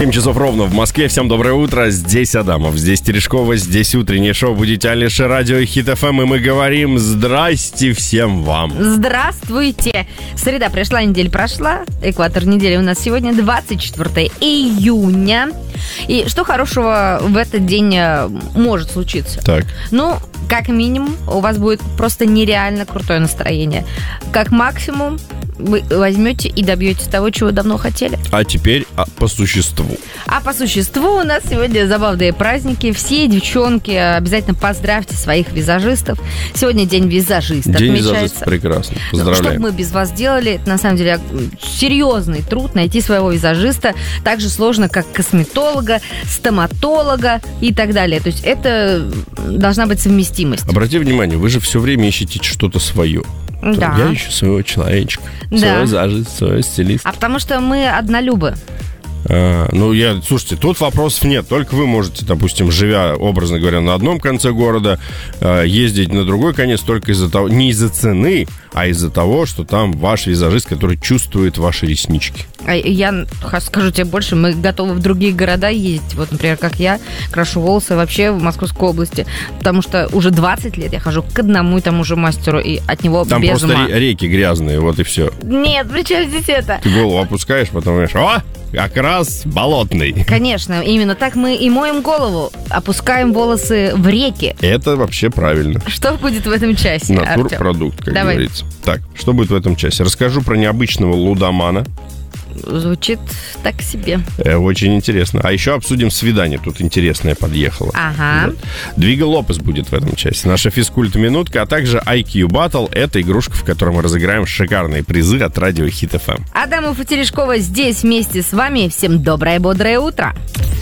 7 часов ровно в Москве. Всем доброе утро. Здесь Адамов, здесь Терешкова, здесь утреннее шоу «Будите Алишер», радио Хит ФМ. И мы говорим здрасте всем вам. Здравствуйте. Среда пришла, неделя прошла. Экватор недели у нас сегодня 24 июня. И что хорошего в этот день может случиться? Так. Ну, как минимум, у вас будет просто нереально крутое настроение. Как максимум, вы возьмете и добьетесь того, чего давно хотели. А теперь по существу. А по существу у нас сегодня забавные праздники. Все девчонки, обязательно поздравьте своих визажистов. Сегодня день визажиста День отмечается. визажиста, прекрасно. Поздравляем. Что бы мы без вас делали, это на самом деле серьезный труд найти своего визажиста. Так же сложно, как косметолога, стоматолога и так далее. То есть это должна быть совместимость. Обрати внимание, вы же все время ищете что-то свое. Да. Я ищу своего человечка, своего визажиста, своего стилиста. А потому что мы однолюбы. Слушайте, тут вопросов нет. Только вы можете, допустим, живя, образно говоря, на одном конце города, ездить на другой конец только из-за того, не из-за цены, а из-за того, что там ваш визажист, который чувствует ваши реснички. Я скажу тебе больше, мы готовы в другие города ездить. Вот, например, как я крашу волосы вообще в Московской области, потому что уже 20 лет я хожу к одному и тому же мастеру, и от него там без ума. Там просто реки грязные, вот и все. Нет, при чем здесь это? Ты голову опускаешь, потом говоришь, как раз болотный. Конечно, именно так мы и моем голову, опускаем волосы в реки. Это вообще правильно. Что будет в этом часе, Натурпродукт, как Давай. говорится. Так, что будет в этом часе? Расскажу про необычного лудомана. Звучит так себе. Очень интересно. А еще обсудим свидание. Тут интересное подъехало. Ага. Вот. Двига Лопес будет в этом часе. Наша физкульт-минутка, а также IQ Battle. Это игрушка, в которой мы разыграем шикарные призы от радио Хит ФМ. Адамов и Терешкова здесь вместе с вами. Всем доброе, бодрое утро.